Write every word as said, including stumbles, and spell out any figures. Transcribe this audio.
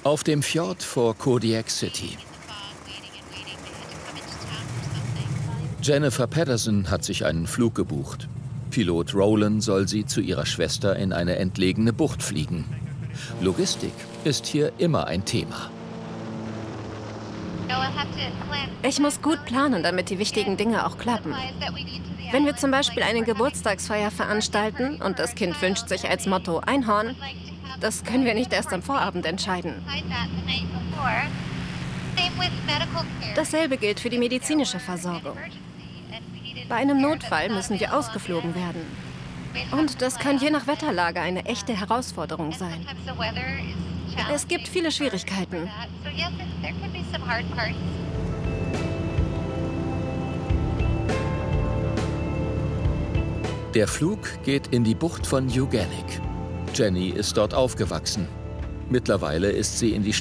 Auf dem Fjord vor Kodiak City. Jennifer Patterson hat sich einen Flug gebucht. Pilot Roland soll sie zu ihrer Schwester in eine entlegene Bucht fliegen. Logistik ist hier immer ein Thema. Ich muss gut planen, damit die wichtigen Dinge auch klappen. Wenn wir zum Beispiel eine Geburtstagsfeier veranstalten und das Kind wünscht sich als Motto Einhorn, das können wir nicht erst am Vorabend entscheiden. Dasselbe gilt für die medizinische Versorgung. Bei einem Notfall müssen wir ausgeflogen werden. Und das kann je nach Wetterlage eine echte Herausforderung sein. Es gibt viele Schwierigkeiten. Der Flug geht in die Bucht von Uganik. Jenny ist dort aufgewachsen. Mittlerweile ist sie in die